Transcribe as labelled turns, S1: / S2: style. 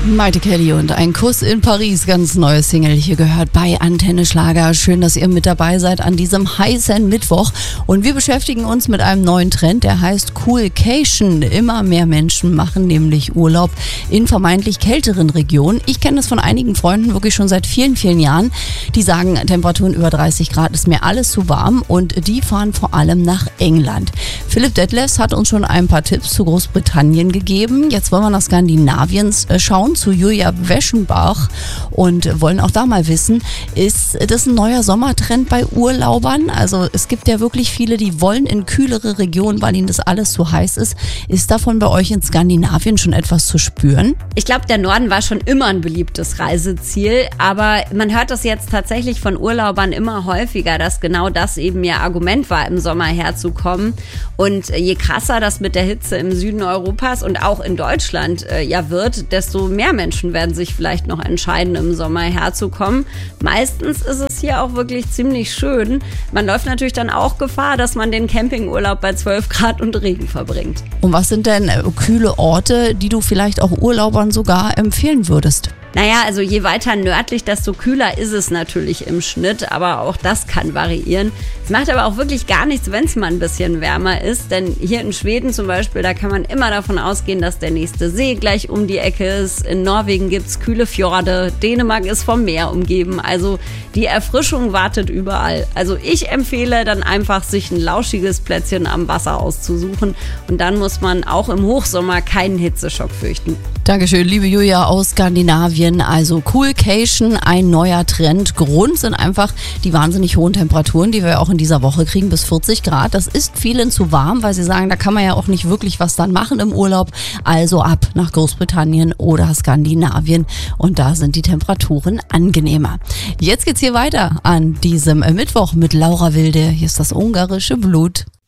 S1: Maite Kelly und ein Kuss in Paris, ganz neue Single hier gehört bei Antenne Schlager. Schön, dass ihr mit dabei seid an diesem heißen Mittwoch. Und wir beschäftigen uns mit einem neuen Trend, der heißt Coolcation. Immer mehr Menschen machen nämlich Urlaub in vermeintlich kälteren Regionen. Ich kenne das von einigen Freunden wirklich schon seit vielen, vielen Jahren. Die sagen, Temperaturen über 30 Grad ist mir alles zu warm und die fahren vor allem nach England. Philipp Detlefs hat uns schon ein paar Tipps zu Großbritannien gegeben. Jetzt wollen wir nach Skandinavien schauen, zu Julia Weschenbach, und wollen auch da mal wissen, ist das ein neuer Sommertrend bei Urlaubern? Also es gibt ja wirklich viele, die wollen in kühlere Regionen, weil ihnen das alles zu heiß ist. Ist davon bei euch in Skandinavien schon etwas zu spüren?
S2: Ich glaube, der Norden war schon immer ein beliebtes Reiseziel, aber man hört das jetzt tatsächlich von Urlaubern immer häufiger, dass genau das eben ihr Argument war, im Sommer herzukommen. Und je krasser das mit der Hitze im Süden Europas und auch in Deutschland wird, desto mehr Menschen werden sich vielleicht noch entscheiden, im Sommer herzukommen. Meistens ist es hier auch wirklich ziemlich schön. Man läuft natürlich dann auch Gefahr, dass man den Campingurlaub bei 12 Grad und Regen verbringt.
S1: Und was sind denn kühle Orte, die du vielleicht auch Urlaubern sogar empfehlen würdest?
S2: Naja, also je weiter nördlich, desto kühler ist es natürlich im Schnitt, aber auch das kann variieren. Es macht aber auch wirklich gar nichts, wenn es mal ein bisschen wärmer ist, denn hier in Schweden zum Beispiel, da kann man immer davon ausgehen, dass der nächste See gleich um die Ecke ist. In Norwegen gibt's kühle Fjorde, Dänemark ist vom Meer umgeben, also die Erfrischung wartet überall. Also ich empfehle dann einfach, sich ein lauschiges Plätzchen am Wasser auszusuchen und dann muss man auch im Hochsommer keinen Hitzeschock fürchten.
S1: Dankeschön, liebe Julia aus Skandinavien. Also Coolcation, ein neuer Trend. Grund sind einfach die wahnsinnig hohen Temperaturen, die wir auch in dieser Woche kriegen, bis 40 Grad. Das ist vielen zu warm, weil sie sagen, da kann man ja auch nicht wirklich was dann machen im Urlaub. Also ab nach Großbritannien oder Skandinavien. Und da sind die Temperaturen angenehmer. Jetzt geht's hier weiter an diesem Mittwoch mit Laura Wilde. Hier ist das ungarische Blut.